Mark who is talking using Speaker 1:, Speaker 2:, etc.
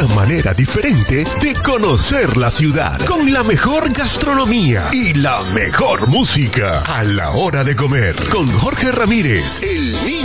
Speaker 1: manera diferente de conocer la ciudad, con la mejor gastronomía y la mejor música a la hora de comer, con Jorge Ramírez, el